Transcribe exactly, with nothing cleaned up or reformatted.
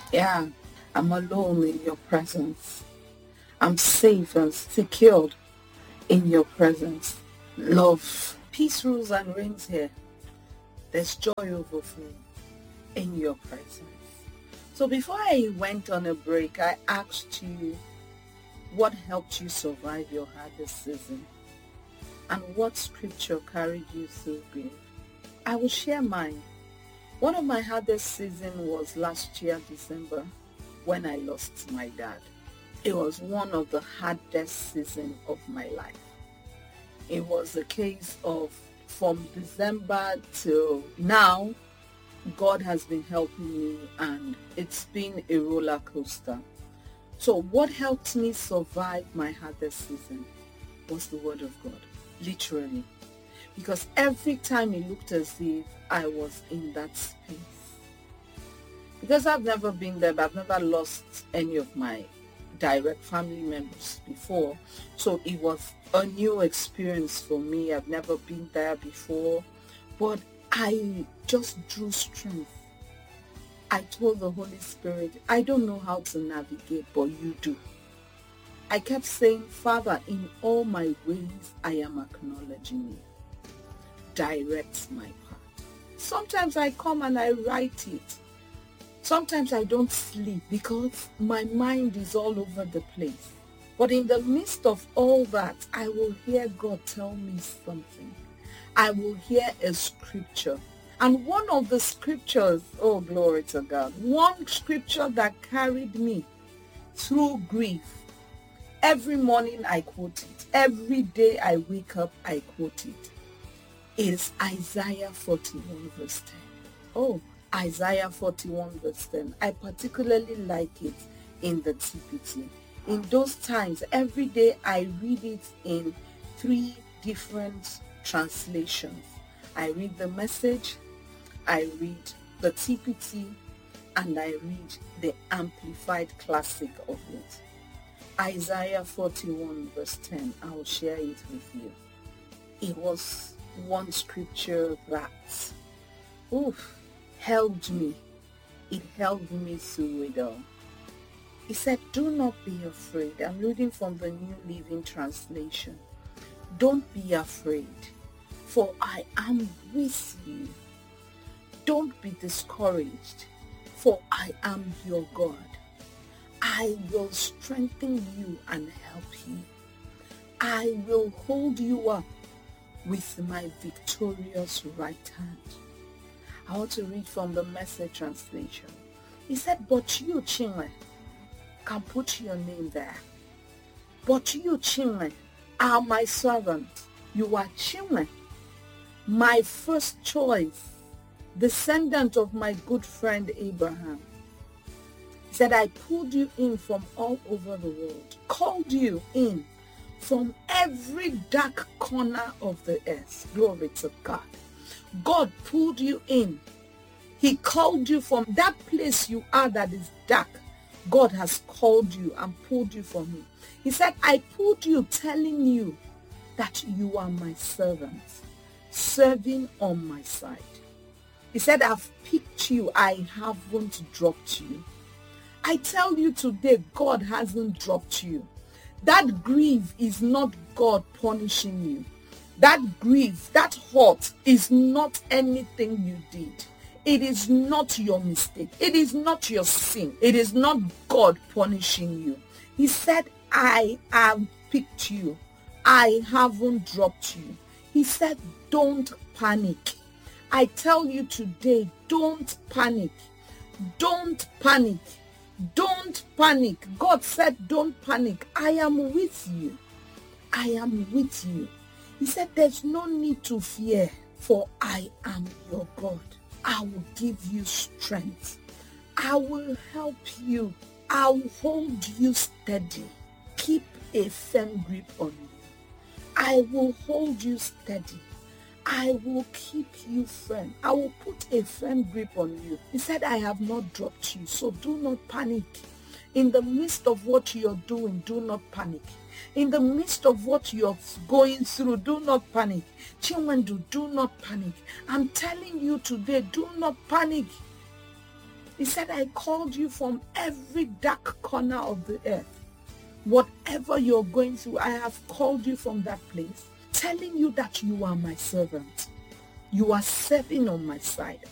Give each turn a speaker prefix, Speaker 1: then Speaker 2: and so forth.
Speaker 1: Yeah, I'm alone in your presence. I'm safe and secured in your presence. Love. Peace rules and reigns here. There's joy overflow in your presence. So before I went on a break, I asked you what helped you survive your hardest season and what scripture carried you through grief. I will share mine. One of my hardest seasons was last year, December, when I lost my dad. It was one of the hardest seasons of my life. It was a case of from December till now, God has been helping me and it's been a roller coaster. So what helped me survive my hardest season was the word of God, literally. Because every time it looked as if I was in that space. Because I've never been there, but I've never lost any of my direct family members before. So it was a new experience for me. I've never been there before. But I just drew strength. I told the Holy Spirit, I don't know how to navigate, but you do. I kept saying, Father, in all my ways, I am acknowledging you. Direct my path. Sometimes I come and I write it. Sometimes I don't sleep because my mind is all over the place. But in the midst of all that, I will hear God tell me something. I will hear a scripture. And one of the scriptures, oh glory to God, one scripture that carried me through grief. Every morning I quote it. Every day I wake up, I quote it. It is Isaiah forty-one verse ten. Oh, Isaiah forty-one verse ten. I particularly like it in the T P T. In those times, every day I read it in three different translations. I read the Message, I read the T P T, and I read the Amplified Classic of it. Isaiah forty-one verse ten, I will share it with you. It was one scripture that oof, held me. It held me through it all. He said, do not be afraid. I'm reading from the New Living Translation. Don't be afraid, for I am with you. Don't be discouraged, for I am your God. I will strengthen you and help you. I will hold you up with my victorious right hand. I want to read from the Message translation. He said, but you, Chinwe, can put your name there. But you, Chinwe, are my servant. You are Chinwe, my first choice, descendant of my good friend Abraham. He said, I pulled you in from all over the world, called you in from every dark corner of the earth. Glory to God. God pulled you in. He called you from that place you are that is dark. God has called you and pulled you from it. He said, I pulled you telling you that you are my servant, serving on my side. He said, I've picked you. I haven't dropped you. I tell you today, God hasn't dropped you. That grief is not God punishing you. That grief, that hurt is not anything you did. It is not your mistake. It is not your sin. It is not God punishing you. He said, I have picked you. I haven't dropped you. He said, don't panic. I tell you today, don't panic. Don't panic. Don't panic. God said, don't panic. I am with you. I am with you. He said, there's no need to fear, for I am your God. I will give you strength. I will help you. I will hold you steady. Keep a firm grip on you. I will hold you steady. I will keep you firm. I will put a firm grip on you. He said, I have not dropped you, so do not panic. In the midst of what you're doing, do not panic. In the midst of what you're going through, do not panic. Chinwendu, do not panic. I'm telling you today, do not panic. He said, I called you from every dark corner of the earth. Whatever you're going through, I have called you from that place, telling you that you are my servant. You are serving on my side.